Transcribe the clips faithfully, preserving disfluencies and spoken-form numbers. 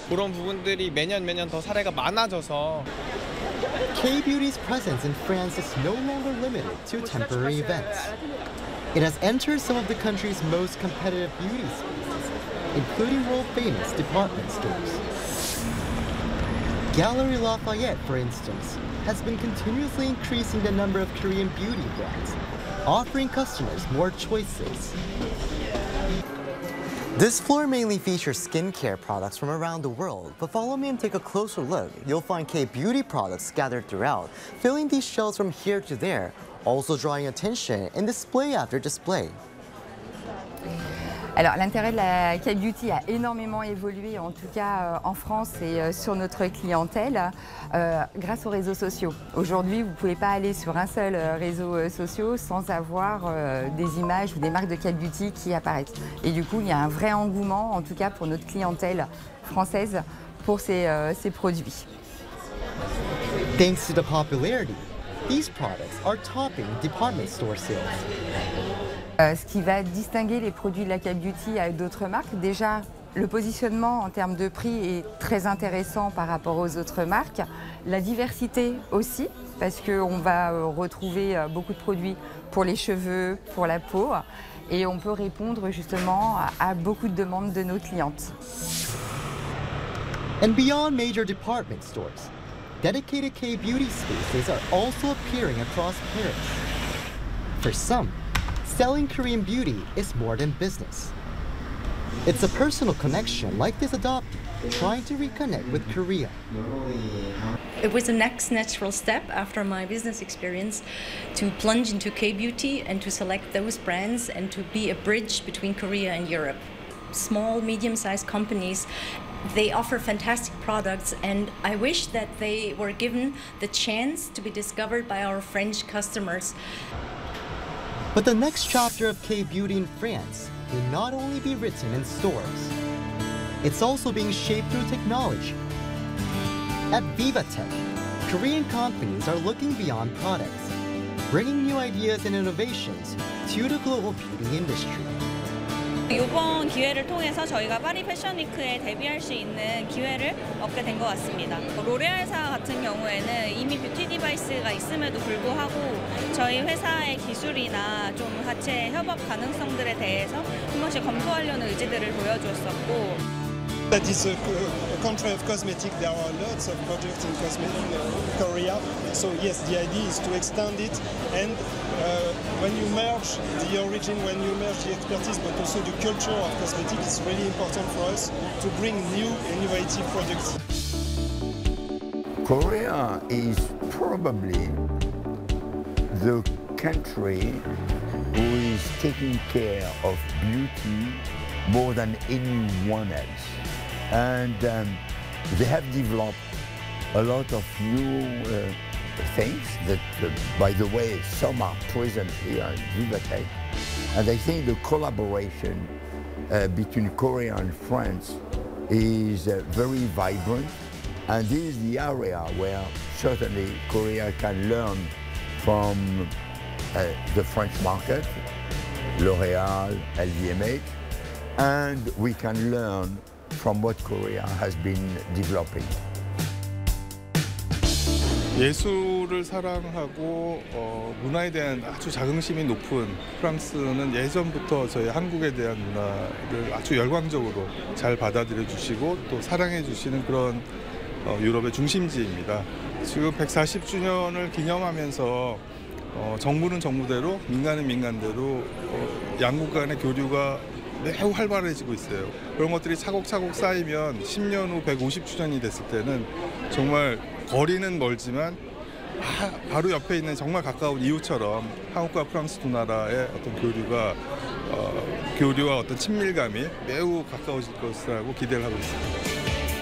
그런 부분들이 매년 매년 더 사례가 많아져서 K-Beauty's presence in France is no longer limited to temporary events. It has entered some of the country's most competitive beauty spaces, including world-famous department stores. Galeries Lafayette, for instance, has been continuously increasing the number of Korean beauty brands, offering customers more choices. This floor mainly features skincare products from around the world, but follow me and take a closer look. You'll find K-beauty products scattered throughout, filling these shelves from here to there, also drawing attention and display after display. Alors l'intérêt de la K-Beauty a énormément évolué, en tout cas euh, en France et euh, sur notre clientèle, euh, grâce aux réseaux sociaux. Aujourd'hui, vous ne pouvez pas aller sur un seul euh, réseau euh, social sans avoir euh, des images ou des marques de K-Beauty qui apparaissent. Et du coup, il y a un vrai engouement, en tout cas pour notre clientèle française, pour ces, euh, ces produits. Thanks to the popularity, these products are topping department store sales. Euh, ce qui va distinguer les produits de la K-Beauty avec d'autres marques, déjà le positionnement en termes de prix est très intéressant par rapport aux autres marques. La diversité aussi, parce qu'on va euh, retrouver euh, beaucoup de produits pour les cheveux, pour la peau, et on peut répondre justement à, à beaucoup de demandes de nos clientes. And beyond major department stores, dedicated K-Beauty spaces are also appearing across Paris. For some, selling Korean beauty is more than business. It's a personal connection like this adoptee trying to reconnect with Korea. It was the next natural step after my business experience to plunge into K-beauty and to select those brands and to be a bridge between Korea and Europe. Small, medium-sized companies, they offer fantastic products, and I wish that they were given the chance to be discovered by our French customers. But the next chapter of K-Beauty in France will not only be written in stores. It's also being shaped through technology. At Vivatech, Korean companies are looking beyond products, bringing new ideas and innovations to the global beauty industry. 이번 기회를 통해서 저희가 파리 패션 위크에 데뷔할 수 있는 기회를 얻게 된 것 같습니다. 로레알사 같은 경우에는 이미 뷰티 디바이스가 있음에도 불구하고 저희 회사의 기술이나 좀 같이 협업 가능성들에 대해서 한 번씩 검토하려는 의지들을 보여주었었고. That is a, a country of cosmetics. There are lots of projects in cosmetics in Korea. So yes, the idea is to extend it, and uh, when you merge the origin, when you merge the expertise, but also the culture of cosmetics, it's really important for us to bring new, innovative products. Korea is probably the country who is taking care of beauty more than anyone else. And um, they have developed a lot of new uh, things that, uh, by the way, some are present here at Vivatech. And I think the collaboration uh, between Korea and France is uh, very vibrant. And this is the area where certainly Korea can learn from uh, the French market, L'Oréal, L V M H, and we can learn from what Korea has been developing. 예술을 사랑하고 어, 문화에 대한 아주 자긍심이 높은 프랑스는 예전부터 저희 한국에 대한 문화를 아주 열광적으로 잘 받아들여 주시고 또 사랑해 주시는 그런 어, 유럽의 중심지입니다. 지금 백사십 주년을 기념하면서 어, 정부는 정부대로, 민간은 민간대로 어, 양국 간의 교류가 매우 활발해지고 있어요. 그런 것들이 차곡차곡 쌓이면 십 년 후 백오십 주년이 됐을 때는 정말 거리는 멀지만 아, 바로 옆에 있는 정말 가까운 이웃처럼 한국과 프랑스 두 나라의 어떤 교류가 어, 교류와 어떤 친밀감이 매우 가까워질 것이라고 기대를 하고 있습니다.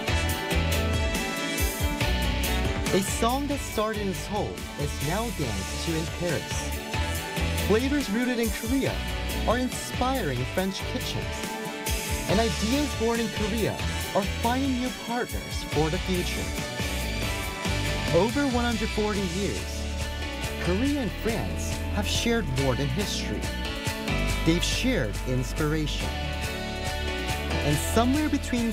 A song that started in Seoul is now danced to in Paris. Flavors rooted in Korea are inspiring French kitchens, and ideas born in Korea are finding new partners for the future. Over one hundred forty years, Korea and France have shared more than history. They've shared inspiration. And somewhere between